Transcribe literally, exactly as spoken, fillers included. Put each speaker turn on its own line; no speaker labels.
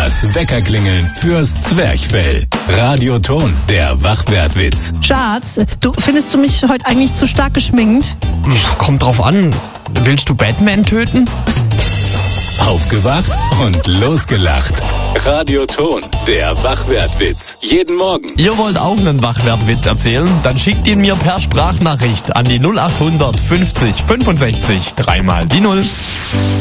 Das Weckerklingeln fürs Zwerchfell. Radioton, der Wachwertwitz.
Schatz, du findest du mich heute eigentlich zu stark geschminkt?
Kommt drauf an. Willst du Batman töten?
Aufgewacht und losgelacht. Radioton, der Wachwertwitz. Jeden Morgen.
Ihr wollt auch einen Wachwertwitz erzählen? Dann schickt ihn mir per Sprachnachricht an die null acht hundert fünfzig fünfundsechzig dreimal die Null.